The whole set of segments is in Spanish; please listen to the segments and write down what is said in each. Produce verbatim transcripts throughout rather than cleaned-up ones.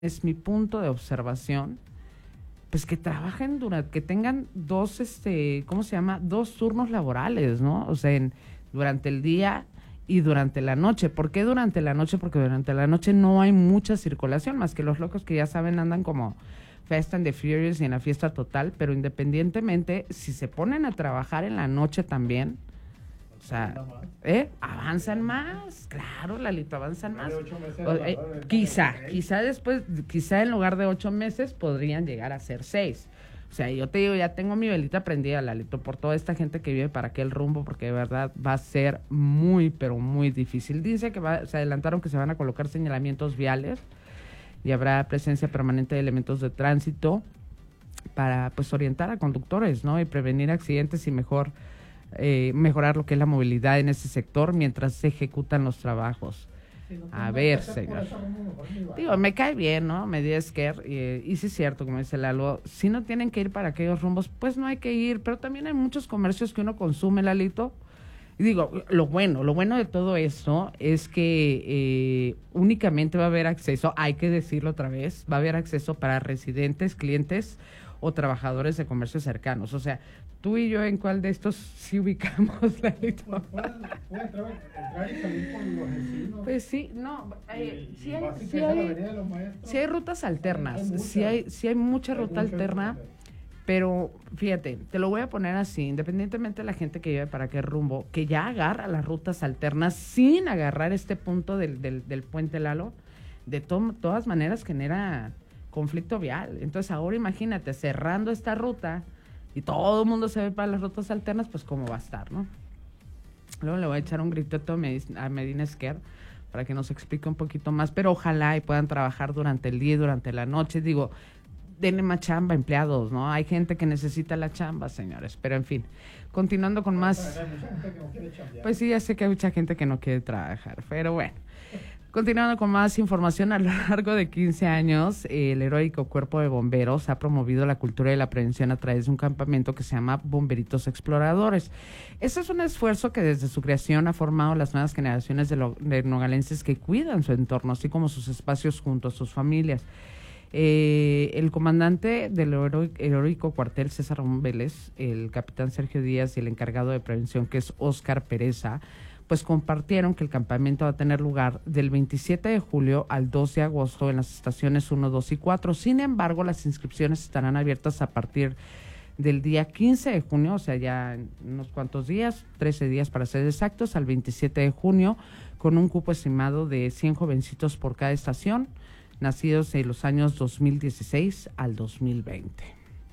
es mi punto de observación, pues que trabajen durante, que tengan dos, este, ¿cómo se llama? Dos turnos laborales, ¿no? O sea, en, durante el día y durante la noche. ¿Por qué durante la noche? Porque durante la noche no hay mucha circulación, más que los locos que ya saben andan como Fast and the Furious y en la fiesta total, pero independientemente, si se ponen a trabajar en la noche también, o sea, ¿eh? Avanzan más, claro, Lalito, avanzan más. O, eh, quizá, quizá después, quizá en lugar de ocho meses podrían llegar a ser seis. O sea, yo te digo, ya tengo mi velita prendida, Lalito, por toda esta gente que vive para aquel rumbo, porque de verdad va a ser muy, pero muy difícil. Dice que va, se adelantaron que se van a colocar señalamientos viales y habrá presencia permanente de elementos de tránsito para, pues, orientar a conductores, ¿no? Y prevenir accidentes y mejor... Eh, mejorar lo que es la movilidad en ese sector mientras se ejecutan los trabajos. Sí, no a ver, señor. Digo, me cae bien, ¿no? Medida Esquer, y, y sí es cierto, como dice Lalo, si no tienen que ir para aquellos rumbos, pues no hay que ir, pero también hay muchos comercios que uno consume, Lalito. Y digo, lo bueno, lo bueno de todo esto es que eh, únicamente va a haber acceso, hay que decirlo otra vez, va a haber acceso para residentes, clientes o trabajadores de comercios cercanos. O sea, tú y yo, ¿en cuál de estos sí ubicamos, Lalito? Pues pueden, pueden entrar, entrar y salir por los vecinos. Pues sí, no, eh, y, sí, y hay, sí, la hay, Avenida de los Maestros, sí hay rutas alternas, hay muchas, sí, hay, sí hay mucha hay ruta muchas alterna, rutas. Pero fíjate, te lo voy a poner así, independientemente de la gente que lleve para qué rumbo, que ya agarra las rutas alternas sin agarrar este punto del, del, del puente Lalo, de to- todas maneras genera conflicto vial. Entonces ahora imagínate, cerrando esta ruta y todo el mundo se ve para las rutas alternas, pues cómo va a estar, ¿no? Luego le voy a echar un grito a Medina Esquer para que nos explique un poquito más, pero ojalá y puedan trabajar durante el día y durante la noche. Digo, denle más chamba, empleados, ¿no? Hay gente que necesita la chamba, señores. Pero en fin, continuando con más... Hay mucha gente que no quiere chambear. Pues sí, ya sé que hay mucha gente que no quiere trabajar, pero bueno. Continuando con más información, a lo largo de quince años, eh, el heroico Cuerpo de Bomberos ha promovido la cultura de la prevención a través de un campamento que se llama Bomberitos Exploradores. Este es un esfuerzo que desde su creación ha formado las nuevas generaciones de, lo, de nogalenses que cuidan su entorno, así como sus espacios junto a sus familias. Eh, el comandante del heroico, heroico cuartel César Ramón Vélez, el capitán Sergio Díaz y el encargado de prevención, que es Óscar Pereza, pues compartieron que el campamento va a tener lugar del veintisiete de julio al dos de agosto en las estaciones uno, dos y cuatro. Sin embargo, las inscripciones estarán abiertas a partir del día quince de junio, o sea, ya en unos cuantos días, trece días para ser exactos, al veintisiete de junio, con un cupo estimado de cien jovencitos por cada estación, nacidos en los años dos mil dieciséis al dos mil veinte.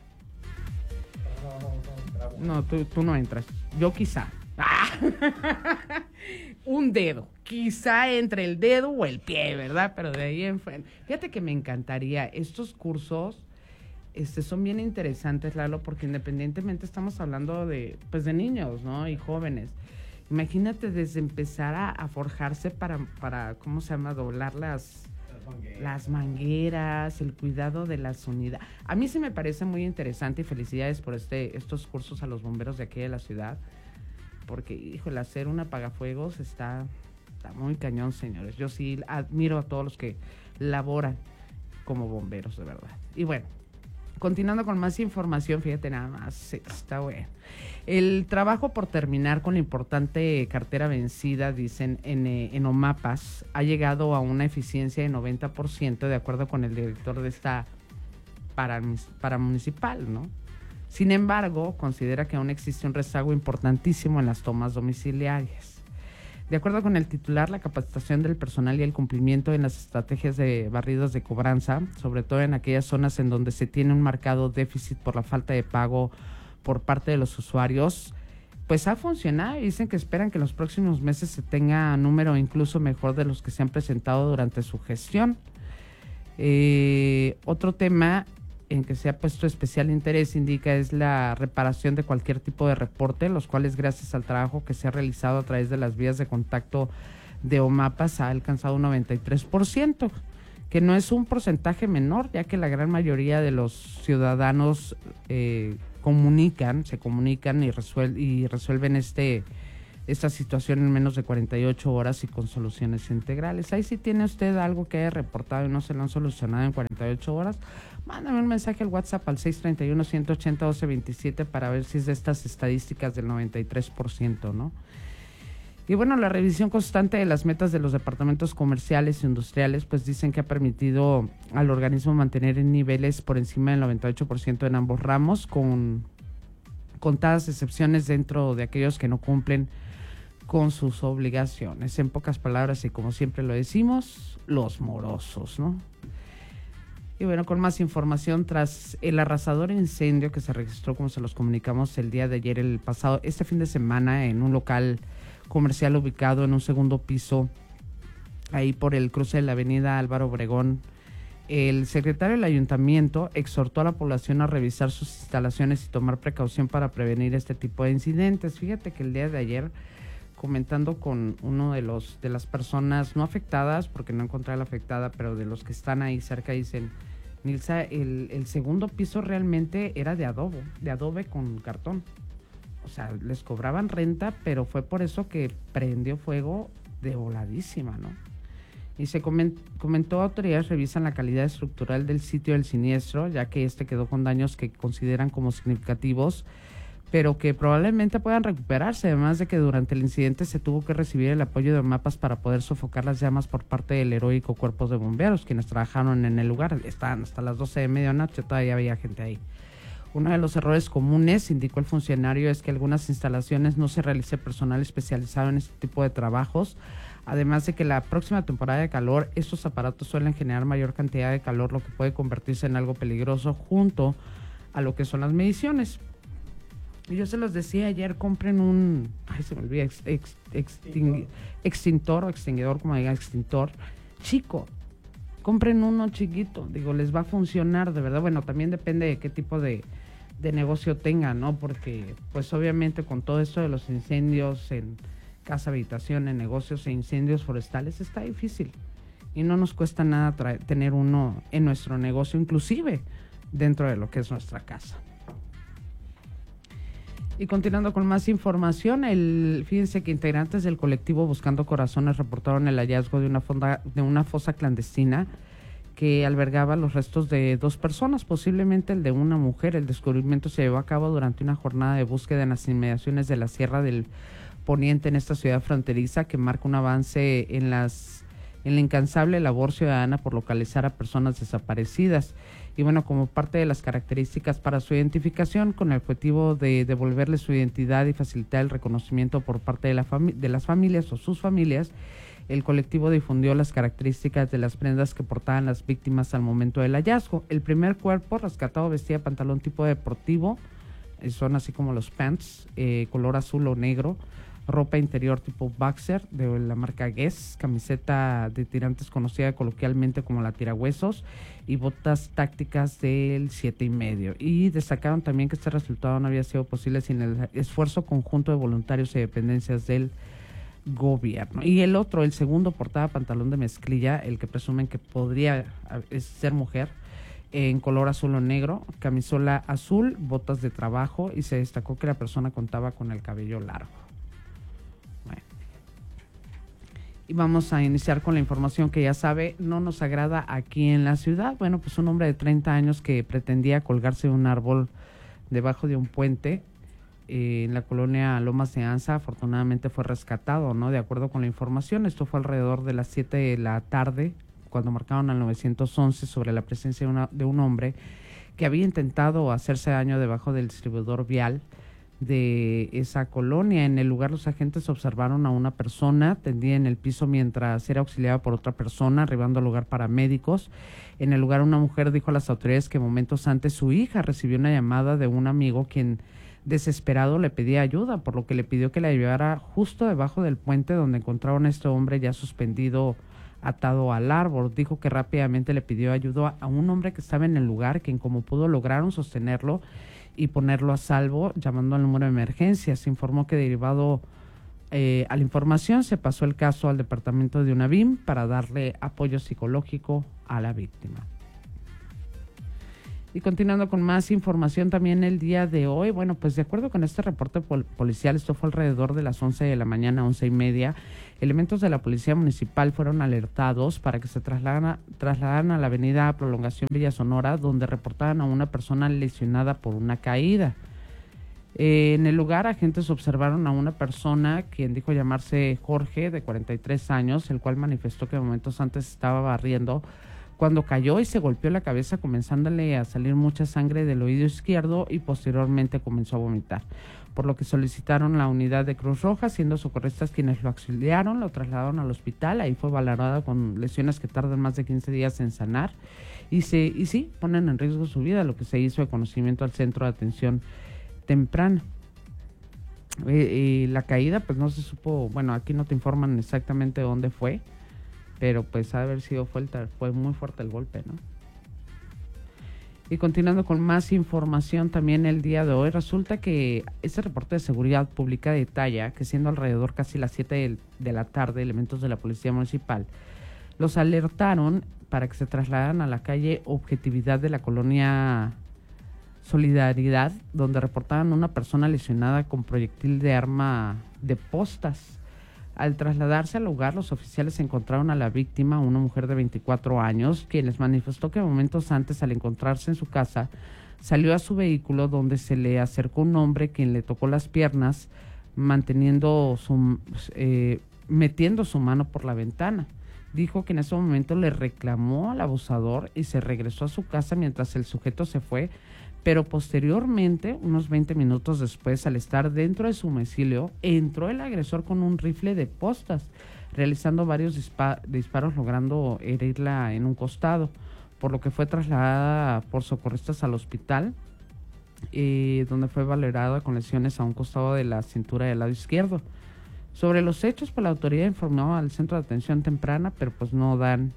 No, tú, tú no entras. Yo quizá. ¡Ah! Un dedo. Quizá entre el dedo o el pie, ¿verdad? Pero de ahí en frente. Fíjate que me encantaría. Estos cursos este, son bien interesantes, Lalo, porque independientemente estamos hablando de, pues, de niños, ¿no? Y jóvenes. Imagínate desde empezar a, a forjarse para, para, ¿cómo se llama? Doblar las... Mangueras. Las mangueras, el cuidado de las unidades. A mí sí me parece muy interesante y felicidades por este estos cursos a los bomberos de aquí de la ciudad, porque, híjole, hacer un apagafuegos está, está muy cañón, señores. Yo sí admiro a todos los que laboran como bomberos, de verdad. Y bueno, continuando con más información, fíjate nada más, está bueno. El trabajo por terminar con la importante cartera vencida, dicen, en, eh, en OMAPAS, ha llegado a una eficiencia de noventa por ciento, de acuerdo con el director de esta paramunicipal, ¿no? Sin embargo, considera que aún existe un rezago importantísimo en las tomas domiciliarias. De acuerdo con el titular, la capacitación del personal y el cumplimiento en las estrategias de barridos de cobranza, sobre todo en aquellas zonas en donde se tiene un marcado déficit por la falta de pago por parte de los usuarios, pues ha funcionado y dicen que esperan que en los próximos meses se tenga número incluso mejor de los que se han presentado durante su gestión. Eh, otro tema en que se ha puesto especial interés, indica, es la reparación de cualquier tipo de reporte, los cuales, gracias al trabajo que se ha realizado a través de las vías de contacto de OMAPAS, ha alcanzado un noventa y tres por ciento, que no es un porcentaje menor, ya que la gran mayoría de los ciudadanos eh, comunican, se comunican y, resuel- y resuelven este esta situación en menos de cuarenta y ocho horas y con soluciones integrales. Ahí si tiene usted algo que haya reportado y no se lo han solucionado en cuarenta y ocho horas, mándame un mensaje al WhatsApp al seis tres uno, uno ocho cero, uno dos dos siete para ver si es de estas estadísticas del noventa y tres por ciento, ¿no? Y bueno, la revisión constante de las metas de los departamentos comerciales e industriales, pues dicen que ha permitido al organismo mantener en niveles por encima del noventa y ocho por ciento en ambos ramos, con contadas excepciones dentro de aquellos que no cumplen con sus obligaciones. En pocas palabras, y como siempre lo decimos, los morosos, ¿no? Y bueno, con más información, tras el arrasador incendio que se registró, como se los comunicamos el día de ayer, el pasado, este fin de semana, en un local comercial ubicado en un segundo piso, ahí por el cruce de la avenida Álvaro Obregón, el secretario del ayuntamiento exhortó a la población a revisar sus instalaciones y tomar precaución para prevenir este tipo de incidentes. Fíjate que el día de ayer, comentando con uno de los de las personas no afectadas, porque no encontré a la afectada, pero de los que están ahí cerca, dicen: Nilsa, el, el segundo piso realmente era de adobe, de adobe con cartón. O sea, les cobraban renta, pero fue por eso que prendió fuego de voladísima, ¿no? Y se coment, comentó, autoridades revisan la calidad estructural del sitio del siniestro, ya que este quedó con daños que consideran como significativos, pero que probablemente puedan recuperarse, además de que durante el incidente se tuvo que recibir el apoyo de mapas para poder sofocar las llamas por parte del heroico cuerpo de bomberos, quienes trabajaron en el lugar. Estaban hasta las doce de medianoche, todavía había gente ahí. Uno de los errores comunes, indicó el funcionario, es que algunas instalaciones no se realice personal especializado en este tipo de trabajos, además de que la próxima temporada de calor, estos aparatos suelen generar mayor cantidad de calor, lo que puede convertirse en algo peligroso junto a lo que son las mediciones. Y yo se los decía ayer, compren un, ay se me olvida, ex, ex, exting, extintor o extinguidor, como diga, extintor, chico. Compren uno chiquito, digo, les va a funcionar, de verdad. Bueno, también depende de qué tipo de, de negocio tengan, ¿no? Porque, pues obviamente con todo esto de los incendios en casa, habitación, en negocios e incendios forestales, está difícil. Y no nos cuesta nada traer, tener uno en nuestro negocio, inclusive dentro de lo que es nuestra casa. Y continuando con más información, el, fíjense que integrantes del colectivo Buscando Corazones reportaron el hallazgo de una, fonda, de una fosa clandestina que albergaba los restos de dos personas, posiblemente el de una mujer. El descubrimiento se llevó a cabo durante una jornada de búsqueda en las inmediaciones de la Sierra del Poniente, en esta ciudad fronteriza, que marca un avance en, las, en la incansable labor ciudadana por localizar a personas desaparecidas. Y bueno, como parte de las características para su identificación, con el objetivo de devolverle su identidad y facilitar el reconocimiento por parte de, la fami- de las familias o sus familias, el colectivo difundió las características de las prendas que portaban las víctimas al momento del hallazgo. El primer cuerpo rescatado vestía pantalón tipo deportivo, son así como los pants, eh, color azul o negro, ropa interior tipo boxer de la marca Guess, camiseta de tirantes conocida coloquialmente como la tirahuesos y botas tácticas del siete y medio. Y destacaron también que este resultado no había sido posible sin el esfuerzo conjunto de voluntarios y dependencias del gobierno. Y el otro, el segundo, portaba pantalón de mezclilla, el que presumen que podría ser mujer, en color azul o negro, camisola azul, botas de trabajo, y se destacó que la persona contaba con el cabello largo. Bueno. Y vamos a iniciar con la información que ya sabe, no nos agrada aquí en la ciudad. Bueno, pues un hombre de treinta años que pretendía colgarse de un árbol debajo de un puente eh, en la colonia Lomas de Anza, afortunadamente fue rescatado, ¿no? De acuerdo con la información, esto fue alrededor de las siete de la tarde, cuando marcaron al nueve once sobre la presencia de, una, de un hombre que había intentado hacerse daño debajo del distribuidor vial de esa colonia. En el lugar, los agentes observaron a una persona tendida en el piso mientras era auxiliada por otra persona, arribando al lugar paramédicos. En el lugar, una mujer dijo a las autoridades que momentos antes su hija recibió una llamada de un amigo quien desesperado le pedía ayuda, por lo que le pidió que la llevara justo debajo del puente donde encontraron a este hombre ya suspendido, atado al árbol. Dijo que rápidamente le pidió ayuda a un hombre que estaba en el lugar, quien como pudo lograron sostenerlo y ponerlo a salvo, llamando al número de emergencia. Se informó que derivado eh, a la información se pasó el caso al departamento de UNAVIM para darle apoyo psicológico a la víctima. Y continuando con más información también el día de hoy, bueno, pues de acuerdo con este reporte pol- policial, esto fue alrededor de las once de la mañana, once y media, elementos de la Policía Municipal fueron alertados para que se trasladaran a, trasladaran a la avenida Prolongación Villa Sonora, donde reportaban a una persona lesionada por una caída. Eh, en el lugar, agentes observaron a una persona quien dijo llamarse Jorge, de cuarenta y tres años, el cual manifestó que momentos antes estaba barriendo cuando cayó y se golpeó la cabeza, comenzándole a salir mucha sangre del oído izquierdo y posteriormente comenzó a vomitar, por lo que solicitaron la unidad de Cruz Roja, siendo socorristas quienes lo auxiliaron, lo trasladaron al hospital, ahí fue valorado con lesiones que tardan más de quince días en sanar y, se, y sí, ponen en riesgo su vida, lo que se hizo de conocimiento al centro de atención temprana. Eh, eh, la caída, pues no se supo, bueno, aquí no te informan exactamente dónde fue, pero pues ha de haber sido fuerte, fue muy fuerte el golpe, ¿no? Y continuando con más información también el día de hoy, resulta que este reporte de seguridad pública detalla que siendo alrededor casi las siete de la tarde, elementos de la Policía Municipal los alertaron para que se trasladaran a la calle Objetividad de la colonia Solidaridad, donde reportaban una persona lesionada con proyectil de arma de postas. Al trasladarse al lugar, los oficiales encontraron a la víctima, una mujer de veinticuatro años, quien les manifestó que momentos antes, al encontrarse en su casa, salió a su vehículo donde se le acercó un hombre quien le tocó las piernas, manteniendo su, eh, metiendo su mano por la ventana. Dijo que en ese momento le reclamó al abusador y se regresó a su casa mientras el sujeto se fue, pero posteriormente, unos veinte minutos después, al estar dentro de su domicilio, entró el agresor con un rifle de postas, realizando varios dispa- disparos, logrando herirla en un costado, por lo que fue trasladada por socorristas al hospital, eh, donde fue valorada con lesiones a un costado de la cintura del lado izquierdo. Sobre los hechos, pues la autoridad informó al centro de atención temprana, pero pues no dan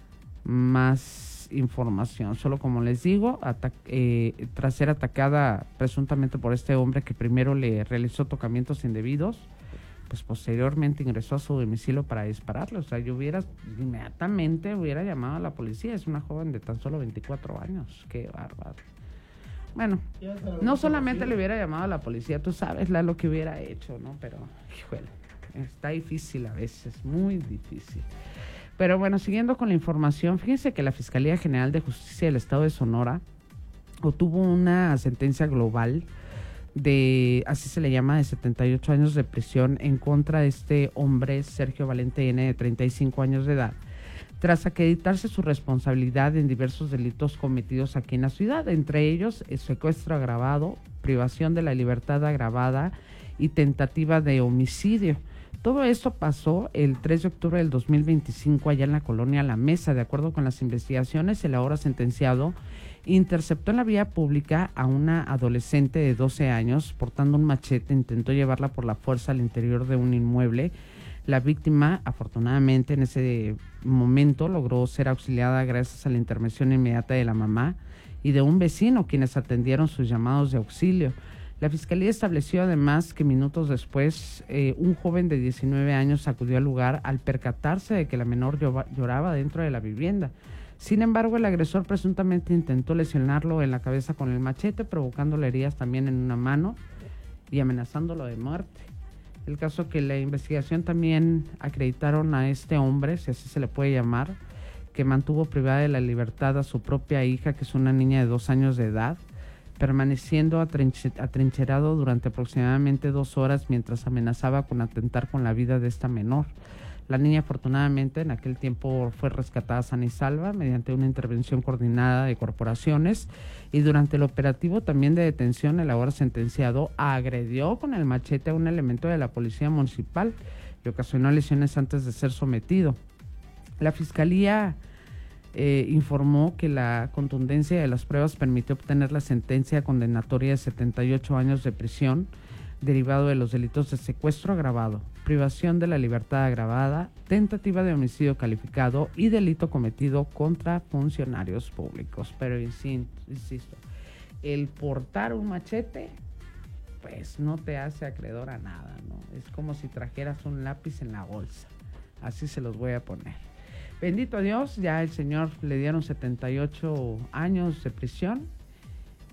más información. Solo como les digo, ata- eh, tras ser atacada presuntamente por este hombre que primero le realizó tocamientos indebidos, pues posteriormente ingresó a su domicilio para dispararle. O sea, yo hubiera, inmediatamente hubiera llamado a la policía. Es una joven de tan solo veinticuatro años. Qué bárbaro. Bueno, no solamente le hubiera llamado a la policía, tú sabes la, lo que hubiera hecho, ¿no? Pero, híjole, está difícil a veces, muy difícil. Pero bueno, siguiendo con la información, fíjense que la Fiscalía General de Justicia del Estado de Sonora obtuvo una sentencia global de, así se le llama, de setenta y ocho años de prisión en contra de este hombre, Sergio Valente N., de treinta y cinco años de edad, tras acreditarse su responsabilidad en diversos delitos cometidos aquí en la ciudad, entre ellos el secuestro agravado, privación de la libertad agravada y tentativa de homicidio. Todo esto pasó el tres de octubre del dos mil veinticinco allá en la colonia La Mesa. De acuerdo con las investigaciones, el ahora sentenciado interceptó en la vía pública a una adolescente de doce años portando un machete, intentó llevarla por la fuerza al interior de un inmueble. La víctima, afortunadamente, en ese momento logró ser auxiliada gracias a la intervención inmediata de la mamá y de un vecino, quienes atendieron sus llamados de auxilio. La Fiscalía estableció además que minutos después eh, un joven de diecinueve años acudió al lugar al percatarse de que la menor lloraba dentro de la vivienda. Sin embargo, el agresor presuntamente intentó lesionarlo en la cabeza con el machete, provocándole heridas también en una mano y amenazándolo de muerte. El caso que la investigación también acreditaron a este hombre, si así se le puede llamar, que mantuvo privada de la libertad a su propia hija, que es una niña de dos años de edad, permaneciendo atrinche- atrincherado durante aproximadamente dos horas mientras amenazaba con atentar con la vida de esta menor. La niña afortunadamente en aquel tiempo fue rescatada sana y salva mediante una intervención coordinada de corporaciones, y durante el operativo también de detención el ahora sentenciado agredió con el machete a un elemento de la policía municipal y ocasionó lesiones antes de ser sometido. La Fiscalía Eh, informó que la contundencia de las pruebas permitió obtener la sentencia condenatoria de setenta y ocho años de prisión derivado de los delitos de secuestro agravado, privación de la libertad agravada, tentativa de homicidio calificado y delito cometido contra funcionarios públicos. Pero insisto, el portar un machete pues no te hace acreedor a nada, ¿no? Es como si trajeras un lápiz en la bolsa. Así se los voy a poner. Bendito Dios, ya el señor le dieron setenta y ocho años de prisión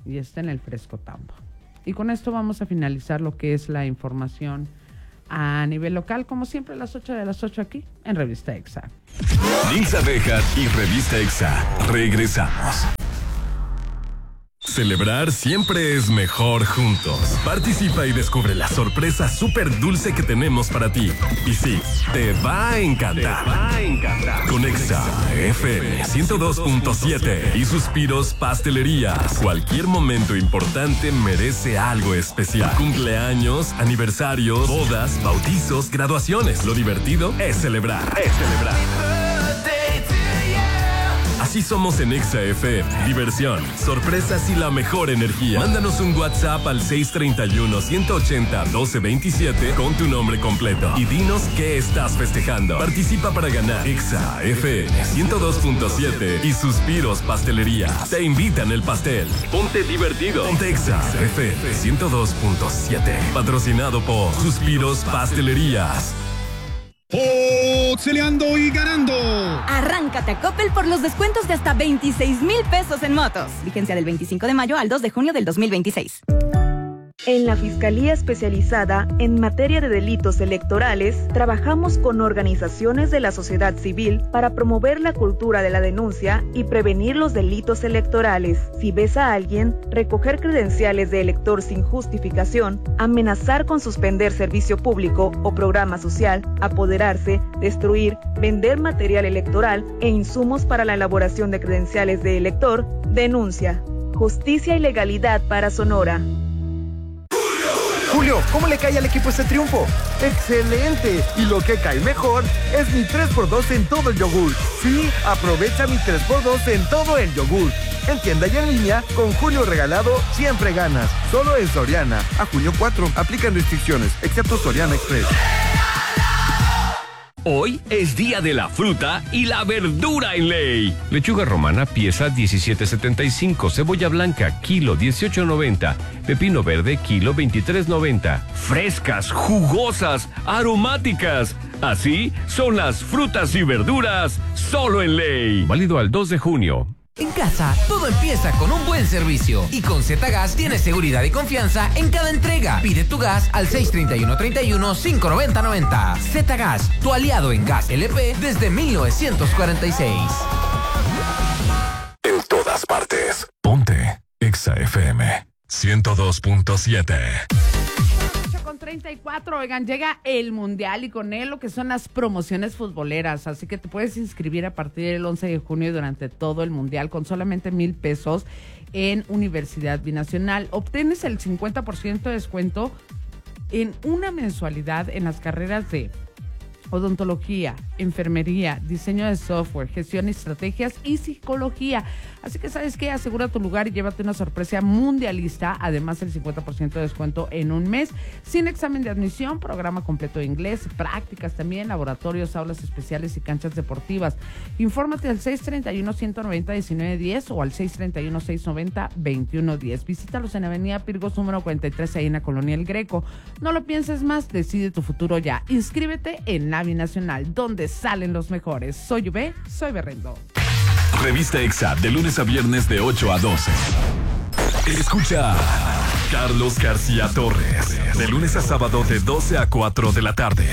y está en el Fresco Tambo. Y con esto vamos a finalizar lo que es la información a nivel local, como siempre a las ocho de las ocho aquí en Revista Exa. Nilsa Bejar y Revista Exa. Regresamos. Celebrar siempre es mejor juntos. Participa y descubre la sorpresa súper dulce que tenemos para ti. Y sí, te va a encantar. Te va a encantar. Con Exa F M ciento dos punto siete y Suspiros Pastelerías. Cualquier momento importante merece algo especial. Cumpleaños, aniversarios, bodas, bautizos, graduaciones. Lo divertido es celebrar. Es celebrar. Así somos en Exa F M. Diversión, sorpresas y la mejor energía. Mándanos un WhatsApp al seis treinta y uno, ciento ochenta, doce veintisiete con tu nombre completo y dinos qué estás festejando. Participa para ganar Exa F M ciento dos punto siete y Suspiros Pastelería. Te invitan el pastel. Ponte divertido. Ponte Exa F M ciento dos punto siete. Patrocinado por Suspiros Pastelerías. ¡Oxeleando y ganando! Arráncate a Coppel por los descuentos de hasta veintiséis mil pesos en motos. Vigencia del veinticinco de mayo al dos de junio del dos mil veintiséis. En la Fiscalía Especializada en Materia de Delitos Electorales, trabajamos con organizaciones de la sociedad civil para promover la cultura de la denuncia y prevenir los delitos electorales. Si ves a alguien recoger credenciales de elector sin justificación, amenazar con suspender servicio público o programa social, apoderarse, destruir, vender material electoral e insumos para la elaboración de credenciales de elector, denuncia. Justicia y legalidad para Sonora. Julio, ¿cómo le cae al equipo este triunfo? ¡Excelente! Y lo que cae mejor es mi tres por dos en todo el yogur. Sí, aprovecha mi tres por dos en todo el yogur. En tienda y en línea, con Julio regalado, siempre ganas. Solo en Soriana. A junio cuatro, aplican restricciones, excepto Soriana Express. Hoy es día de la fruta y la verdura en ley. Lechuga romana, pieza diecisiete setenta y cinco. Cebolla blanca, kilo dieciocho noventa. Pepino verde, kilo veintitrés noventa. Frescas, jugosas, aromáticas. Así son las frutas y verduras solo en ley. Válido al dos de junio. En casa, todo empieza con un buen servicio. Y con Z-Gas tienes seguridad y confianza en cada entrega. Pide tu gas al seis treinta y uno, treinta y uno, cinco noventa, noventa. Z-Gas, tu aliado en gas L P desde mil novecientos cuarenta y seis. En todas partes. Ponte Exa F M ciento dos punto siete. Con treinta y cuatro, oigan, llega el Mundial y con él lo que son las promociones futboleras, así que te puedes inscribir a partir del once de junio durante todo el Mundial con solamente mil pesos en Universidad Binacional. Obtienes el cincuenta por ciento de descuento en una mensualidad en las carreras de odontología, enfermería, diseño de software, gestión y estrategias y psicología. Así que, ¿sabes qué? Asegura tu lugar y llévate una sorpresa mundialista. Además, el cincuenta por ciento de descuento en un mes, sin examen de admisión, programa completo de inglés, prácticas también, laboratorios, aulas especiales y canchas deportivas. Infórmate al seis treinta y uno, ciento noventa, diecinueve diez o al seis treinta y uno, seiscientos noventa, veintiuno diez. Visítalos en Avenida Pirgos número cuarenta y tres, ahí en la Colonia El Greco. No lo pienses más, decide tu futuro ya. Inscríbete en la Binacional, donde salen los mejores. Soy Ube, soy Berrendo. Revista Exa, de lunes a viernes de ocho a doce. Escucha a Carlos García Torres, de lunes a sábado de doce a cuatro de la tarde.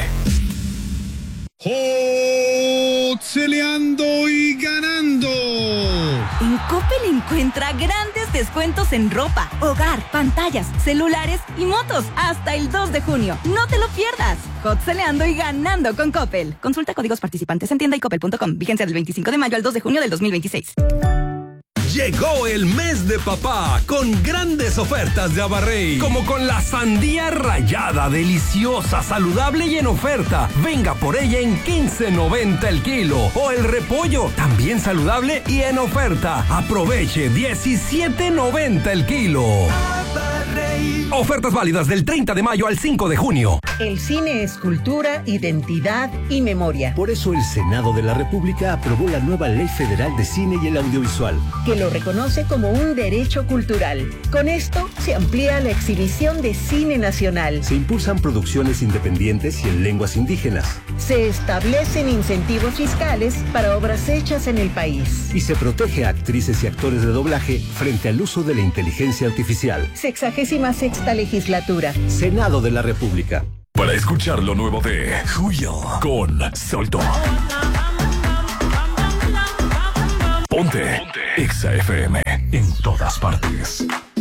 ¡Oxeleando y ganando! En Coppel encuentra grandes descuentos en ropa, hogar, pantallas, celulares y motos hasta el dos de junio. ¡No te lo pierdas! Oxeleando y ganando con Coppel. Consulta códigos participantes en tienda y coppel punto com. Vigencia del veinticinco de mayo al dos de junio del dos mil veintiséis. Llegó el mes de papá con grandes ofertas de Abarrey, como con la sandía rallada, deliciosa, saludable y en oferta. Venga por ella en quince noventa el kilo. O el repollo, también saludable y en oferta. Aproveche diecisiete noventa el kilo. Rey. Ofertas válidas del treinta de mayo al cinco de junio. El cine es cultura, identidad y memoria. Por eso el Senado de la República aprobó la nueva Ley Federal de Cine y el Audiovisual, que lo reconoce como un derecho cultural. Con esto se amplía la exhibición de cine nacional. Se impulsan producciones independientes y en lenguas indígenas. Se establecen incentivos fiscales para obras hechas en el país. Y se protege a actrices y actores de doblaje frente al uso de la inteligencia artificial. Sexagésima sexta legislatura. Senado de la República. Para escuchar lo nuevo de Julio con Solto. Ponte, Ponte. Exa F M en todas partes.